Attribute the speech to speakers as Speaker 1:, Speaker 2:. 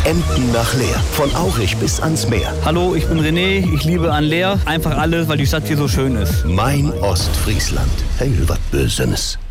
Speaker 1: Enten nach Leer. Von Aurich bis ans Meer.
Speaker 2: Hallo, ich bin René. Ich liebe an Leer. Einfach alles, weil die Stadt hier so schön ist.
Speaker 1: Mein Ostfriesland. Hey, was Bösenes.